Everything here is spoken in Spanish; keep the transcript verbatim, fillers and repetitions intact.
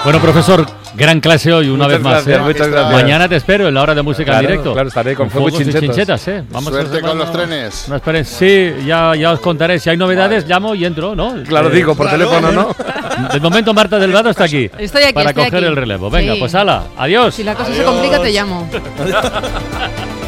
Bueno, profesor, gran clase hoy, una muchas vez más. Gracias, ¿eh? Muchas gracias. Mañana te espero en la hora de música claro, en directo. Claro, estaré con, con fuegos y chinchetas. chinchetas, ¿eh? Vamos Suerte a con los trenes. No esperen, sí, ya, ya os contaré. Si hay novedades, vale. llamo y entro, ¿no? Claro, eh, digo, por claro. teléfono, ¿no? De momento, Marta Delgado está aquí. Estoy aquí, Para estoy coger aquí. el relevo. Venga, sí. Pues ala, adiós. Si la cosa adiós. se complica, te llamo.